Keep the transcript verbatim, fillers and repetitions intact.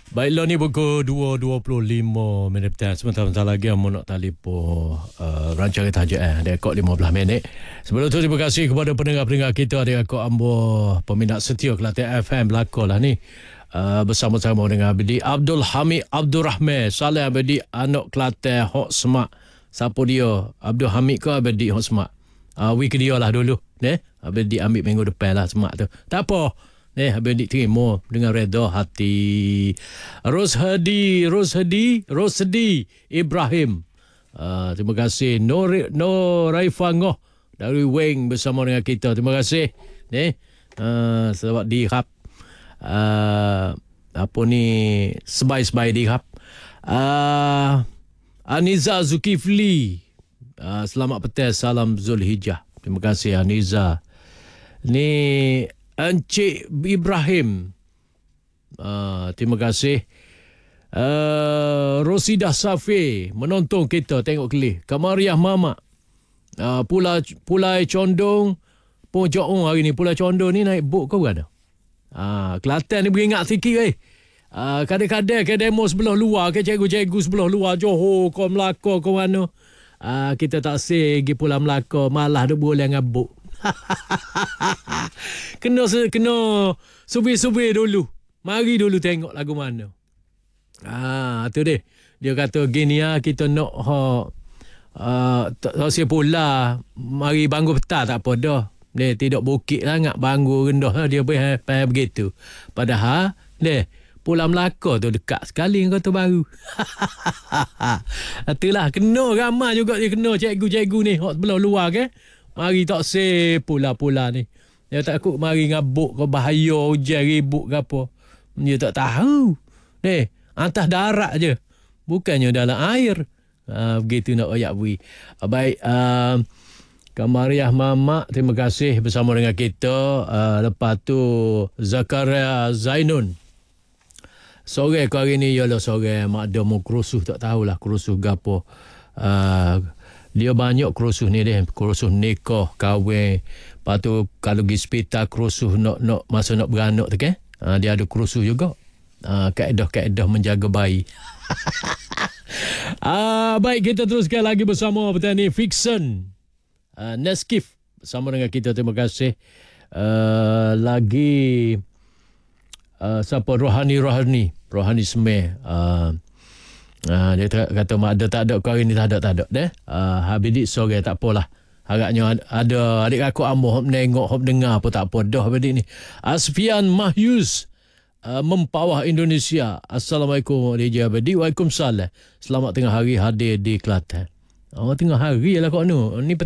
Baiklah, ni pukul dua dua puluh lima minit petang. Sebentar-bentar lagi Amo nak telefon uh, rancangan tajuk eh. Dia kok lima belas minit. Sebelum tu terima kasih kepada pendengar-pendengar kita. Dia kok Ambo peminat setia Kelantan F M belakang lah ni. Uh, bersama-sama dengan Abdi Abdul Hamid Abdul Rahman. Salam Abdi anak Kelantan Hok Semak. Siapa dia? Abdul Hamid ke Abdi Hok Semak? Uh, week dia lah dulu. Eh? Abdi ambil minggu depan lah Semak tu. Tak apa. Eh, Abang Dik terima dengan reda hati. Roshadi, Roshadi, Roshadi Ibrahim. Uh, terima kasih. Nur Nur Raifangoh dari Weng bersama dengan kita. Terima kasih. Eh, uh, selamat dihap. Uh, apa ni sebai-sebai dihap. Uh, Aniza Zulkifli. Uh, selamat petang, salam Zulhijjah. Terima kasih Aniza. Ni Encik Ibrahim, uh, terima kasih. uh, Rosidah Safi menonton kita, tengok kelih. Kamariah Mama, uh, Pula Pulai Condong pun jauh hari ni. Pulai Condong ni naik bot kau kan? uh, Kelantan ni beringat sikit eh. uh, Kadang-kadang ke demo sebelah luar, ke cikgu-cikgu sebelah luar Johor, kau Melaka, kau mana, uh, kita tak say pergi Pulau Melaka, malah dia boleh ngabuk. kena kena subi-subi dulu. Mari dulu tengok lagu mana. Ah, tu deh. Dia kata gini ya, kita nak ha uh, tak pula mari banggu petang tak apa dah. Dia tidak bukit sangat banggu rendah lah. Dia boleh begitu. Padahal deh Pulau Melaka tu dekat sekali dengan Kota Baru. Itulah kena ramai juga dia kena cikgu-cikgu ni hok belah luar ke. Mari tak say pula-pula ni. Dia takut mari ngabuk ke bahaya hujan ribut ke apa. Dia tak tahu. Eh, atas darat je. Bukannya dalam air. Uh, begitu nak ayak bui. Uh, baik. Uh, Kamariah Mamak, terima kasih bersama dengan kita. Uh, lepas tu Zakaria Zainun. Sore ke hari ni ialah sore mak ada mau kerusuh, tak tahulah kerusuh ke apa. Uh, Dia banyak kerusuh ni dia. Kerusuh nikah, kahwin. Lepas tu kalau pergi hospital kerusuh nak nak masa nak beranak tu kan. Ha, dia ada kerusuh juga. Ha, kaedah-kaedah menjaga bayi. ha, baik, kita teruskan lagi bersama petani Fiction. Ha, Neskif bersama dengan kita. Terima kasih. Uh, lagi uh, siapa? Rohani Rohani. Rohani Semeh. Uh, Uh, dia kata mak ada tak ada kau hari ni tak ada tak ada deh. Uh, Habidik sore tak apalah. Harapnya ada adik aku ambo hop nengok hop dengar apa tak apa dah Habidik ni. Asfian Mahyus uh, mempawah Indonesia. Assalamualaikum D J Habidik. Waalaikumsalam. Selamat tengah hari hadir di Kelantan. Oh tengah hari lah kau ni. Ni